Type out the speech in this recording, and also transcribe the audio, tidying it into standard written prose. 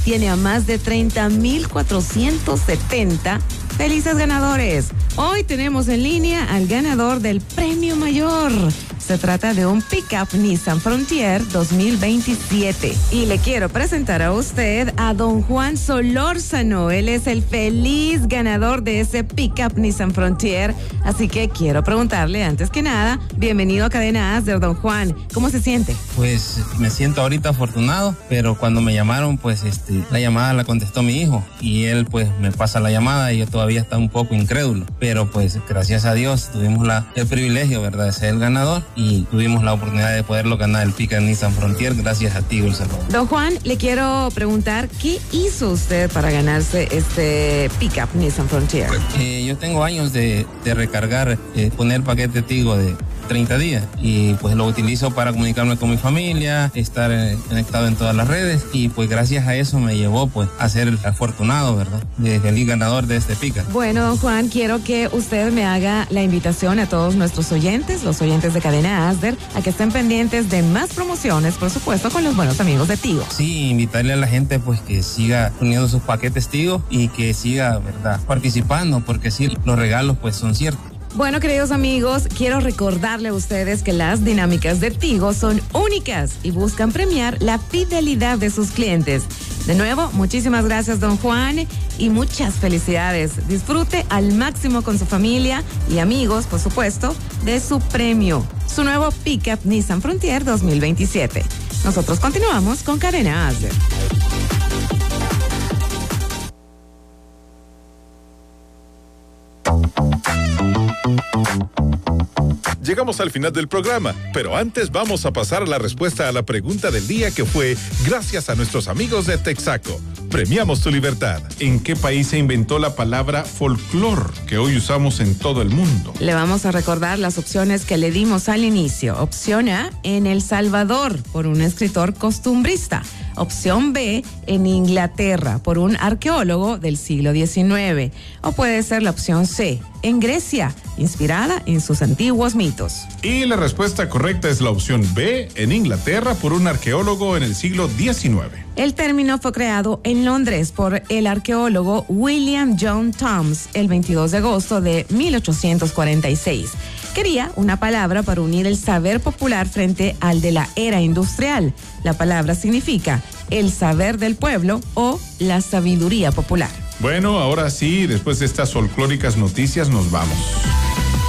tiene a más de 30,470 felices ganadores. Hoy tenemos en línea al ganador del premio mayor. Se trata de un pickup Nissan Frontier 2027. Y le quiero presentar a usted a don Juan Solórzano. Él es el feliz ganador de ese pickup Nissan Frontier. Así que quiero preguntarle, antes que nada, bienvenido a Cadena Asder, don Juan. ¿Cómo se siente? Pues me siento ahorita afortunado, pero cuando me llamaron, pues la llamada la contestó mi hijo y él pues me pasa la llamada y yo todavía estaba un poco incrédulo. Pero pues gracias a Dios tuvimos el privilegio, ¿verdad?, de ser el ganador. Y tuvimos la oportunidad de poderlo ganar el pickup Nissan Frontier gracias a ti, El Salvador. Don Juan, le quiero preguntar, ¿qué hizo usted para ganarse este pickup Nissan Frontier? Yo tengo años de recargar, poner paquete Tigo de 30 días y pues lo utilizo para comunicarme con mi familia, estar conectado en todas las redes y pues gracias a eso me llevó pues a ser el afortunado, ¿verdad?, de feliz ganador de este pickup. Bueno, don Juan, quiero que usted me haga la invitación a todos nuestros oyentes, los oyentes de Cadena Asder, a que estén pendientes de más promociones, por supuesto, con los buenos amigos de Tigo. Sí, invitarle a la gente pues que siga poniendo sus paquetes Tigo y que siga, ¿verdad?, participando, porque sí, los regalos pues son ciertos. Bueno, queridos amigos, quiero recordarle a ustedes que las dinámicas de Tigo son únicas y buscan premiar la fidelidad de sus clientes. De nuevo, muchísimas gracias, don Juan, y muchas felicidades. Disfrute al máximo con su familia y amigos, por supuesto, de su premio, su nuevo pickup Nissan Frontier 2027. Nosotros continuamos con Cadena Asder. Llegamos al final del programa, pero antes vamos a pasar a la respuesta a la pregunta del día, que fue gracias a nuestros amigos de Texaco. Premiamos tu libertad. ¿En qué país se inventó la palabra folclor que hoy usamos en todo el mundo? Le vamos a recordar las opciones que le dimos al inicio. Opción A, en El Salvador, por un escritor costumbrista. Opción B, en Inglaterra, por un arqueólogo del siglo XIX. O puede ser la opción C, en Grecia, inspirada en sus antiguos mitos. Y la respuesta correcta es la opción B, en Inglaterra, por un arqueólogo en el siglo XIX. El término fue creado en Londres por el arqueólogo William John Thoms el 22 de agosto de 1846. Quería una palabra para unir el saber popular frente al de la era industrial. La palabra significa el saber del pueblo o la sabiduría popular. Bueno, ahora sí, después de estas folclóricas noticias nos vamos.